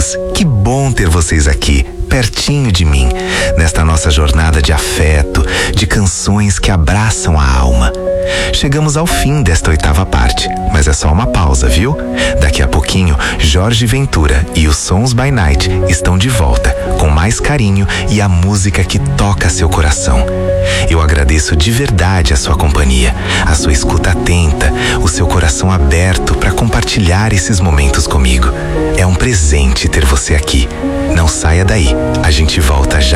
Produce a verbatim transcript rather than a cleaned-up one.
amigos, que bom ter vocês aqui, pertinho de mim, nesta nossa jornada de afeto, de canções que abraçam a alma. Chegamos ao fim desta oitava parte, mas é só uma pausa, viu? Daqui a pouquinho, Jorge Ventura e os Sons by Night estão de volta, com mais carinho e a música que toca seu coração. Eu agradeço de verdade a sua companhia, a sua escuta atenta, o seu coração aberto para compartilhar esses momentos comigo. É um presente ter você aqui. Não saia daí, a gente volta já.